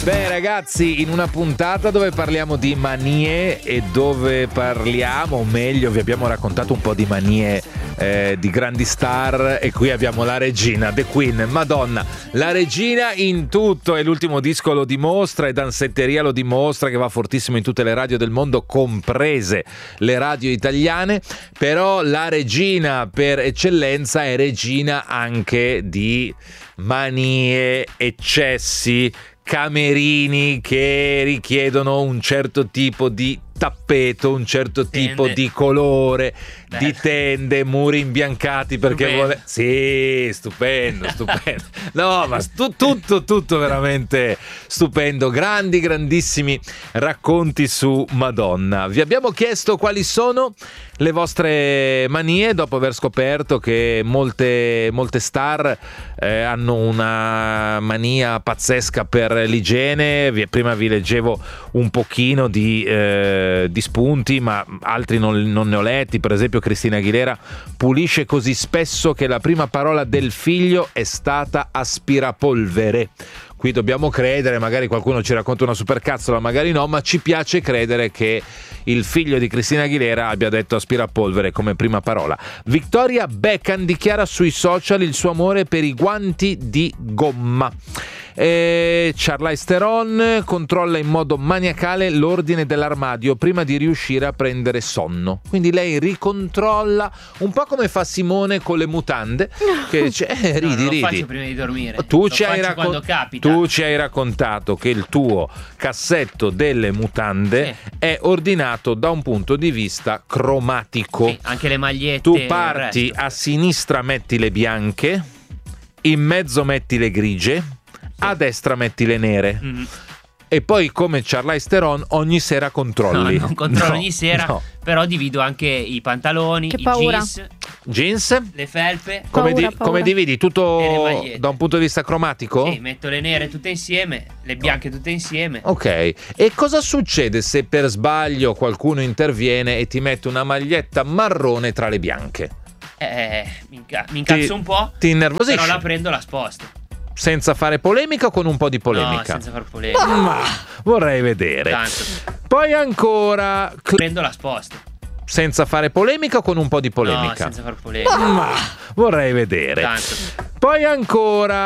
Beh ragazzi, in una puntata dove parliamo di manie e dove parliamo, o meglio vi abbiamo raccontato un po' di manie di grandi star, e qui abbiamo la regina, The Queen, Madonna, la regina in tutto, e l'ultimo disco lo dimostra, e Danzetteria lo dimostra, che va fortissimo in tutte le radio del mondo, comprese le radio italiane. Però la regina per eccellenza è regina anche di manie, eccessi, camerini che richiedono un certo tipo di tappeto, un certo tipo di colore, di tende, muri imbiancati perché vuole. Sì, stupendo. No, ma tutto veramente stupendo. Grandissimi racconti su Madonna. Vi abbiamo chiesto quali sono le vostre manie dopo aver scoperto che molte star hanno una mania pazzesca per l'igiene. Prima vi leggevo un pochino di spunti, ma altri non ne ho letti. Per esempio Cristina Aguilera pulisce così spesso che la prima parola del figlio è stata aspirapolvere. Qui dobbiamo credere, magari qualcuno ci racconta una supercazzola, magari no, ma ci piace credere che il figlio di Cristina Aguilera abbia detto aspirapolvere come prima parola. Victoria Beckham dichiara sui social il suo amore per i guanti di gomma. Charlize Theron controlla in modo maniacale l'ordine dell'armadio prima di riuscire a prendere sonno. Quindi lei ricontrolla, un po' come fa Simone con le mutande, che dice ridi. Lo faccio prima di dormire. Tu ci hai raccontato che il tuo cassetto delle mutande è ordinato da un punto di vista cromatico. Sì, anche le magliette. Tu parti a sinistra, metti le bianche, in mezzo metti le grigie, a destra metti le nere. E poi, come Charlize Theron, ogni sera controlli. No, non controllo ogni sera, però divido anche i pantaloni, che i paura. jeans, le felpe. Come dividi? Tutto E le magliette. da un punto di vista cromatico? Sì, metto le nere tutte insieme, le bianche tutte insieme. Ok. E cosa succede se per sbaglio qualcuno interviene e ti mette una maglietta marrone tra le bianche? Mi incazzo un po', ti innervosisci? però la prendo, la sposto. Senza fare polemica o con un po' di polemica? No, senza fare polemica. Ma vorrei vedere. Tanto. Poi ancora Prendo, la sposto. senza fare polemica o con un po' di polemica? No, senza fare polemica. Ma vorrei vedere. Tanto. Poi ancora